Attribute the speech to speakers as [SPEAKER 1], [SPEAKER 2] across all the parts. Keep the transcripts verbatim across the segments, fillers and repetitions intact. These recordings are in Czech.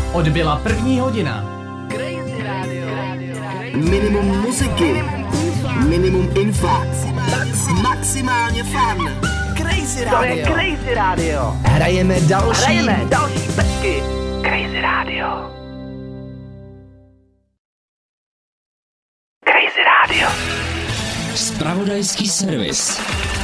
[SPEAKER 1] Odbyla první hodina.
[SPEAKER 2] Crazy Radio.
[SPEAKER 3] Minimum muziky, minimum info, maximálně fun. Crazy
[SPEAKER 2] To je
[SPEAKER 3] Radio.
[SPEAKER 2] Crazy Radio.
[SPEAKER 3] Hrajeme další.
[SPEAKER 2] Hrajeme další pecky. Crazy Radio. Crazy Radio.
[SPEAKER 4] Zpravodajský servis.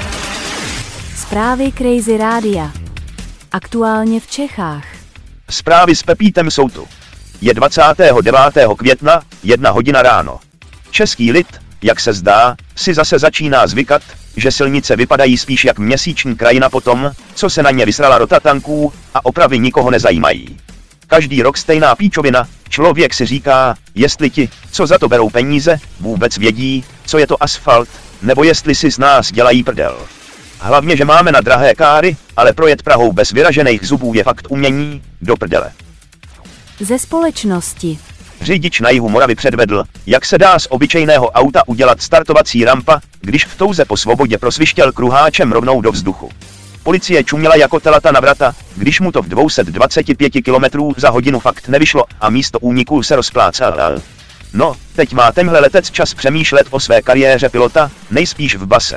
[SPEAKER 5] Zprávy Crazy Rádia. Aktuálně v Čechách.
[SPEAKER 6] Zprávy s Pepítem jsou tu. Je dvacátého devátého května, jedna hodina ráno. Český lid, jak se zdá, si zase začíná zvykat, že silnice vypadají spíš jak měsíční krajina po tom, co se na ně vysrala rota tanků a opravy nikoho nezajímají. Každý rok stejná píčovina, člověk si říká, jestli ti, co za to berou peníze, vůbec vědí, co je to asfalt, nebo jestli si z nás dělají prdel. Hlavně, že máme na drahé káry, ale projet Prahou bez vyražených zubů je fakt umění, do prdele.
[SPEAKER 5] Ze společnosti.
[SPEAKER 6] Řidič na jihu Moravy předvedl, jak se dá z obyčejného auta udělat startovací rampa, když v touze po svobodě prosvištěl kruháčem rovnou do vzduchu. Policie čuměla jako telata na vrata, když mu to v dvě stě dvacet pět kilometrů za hodinu fakt nevyšlo a místo úniku se rozplácal. No, teď má tenhle letec čas přemýšlet o své kariéře pilota, nejspíš v base.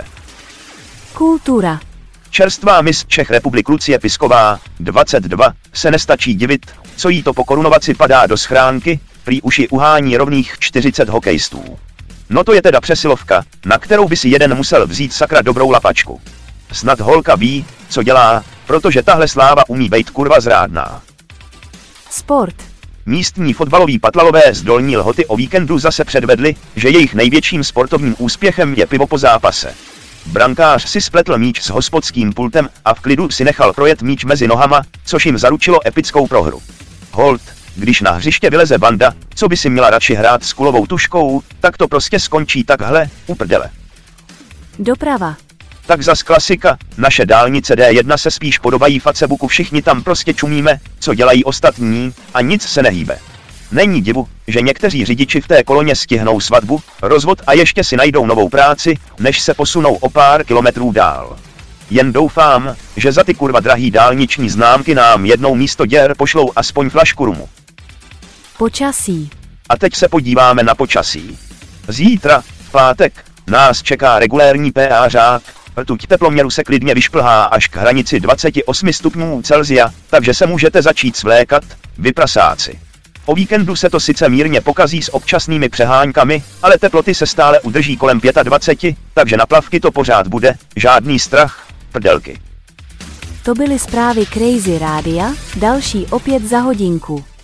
[SPEAKER 5] Kultura.
[SPEAKER 6] Čerstvá miss Čech republik Lucie Pisková, dvacet dva, se nestačí divit, co jí to po korunovaci padá do schránky, prý uši uhání rovných čtyřicet hokejistů. No to je teda přesilovka, na kterou by si jeden musel vzít sakra dobrou lapačku. Snad holka ví, co dělá, protože tahle sláva umí bejt kurva zrádná.
[SPEAKER 5] Sport.
[SPEAKER 6] Místní fotbaloví patlalové z Dolní Lhoty o víkendu zase předvedli, že jejich největším sportovním úspěchem je pivo po zápase. Brankář si spletl míč s hospodským pultem a v klidu si nechal projet míč mezi nohama, což jim zaručilo epickou prohru. Hold, když na hřiště vyleze banda, co by si měla radši hrát s kulovou tuškou, tak to prostě skončí takhle, u prdele.
[SPEAKER 5] Doprava.
[SPEAKER 6] Tak zas klasika, naše dálnice D jedna se spíš podobají Facebooku, všichni tam prostě čumíme, co dělají ostatní, a nic se nehýbe. Není divu, že někteří řidiči v té koloně stihnou svatbu, rozvod a ještě si najdou novou práci, než se posunou o pár kilometrů dál. Jen doufám, že za ty kurva drahý dálniční známky nám jednou místo děr pošlou aspoň flašku rumu.
[SPEAKER 5] Počasí.
[SPEAKER 6] A teď se podíváme na počasí. Zítra, v pátek, nás čeká regulérní péářák, rtuť teploměru se klidně vyšplhá až k hranici dvacet osm stupňů Celsia, takže se můžete začít svlékat, vy prasáci. O víkendu se to sice mírně pokazí s občasnými přeháňkami, ale teploty se stále udrží kolem dvacet pět, takže na plavky to pořád bude, žádný strach, prdelky.
[SPEAKER 5] To byly zprávy Crazy Rádia, další opět za hodinku.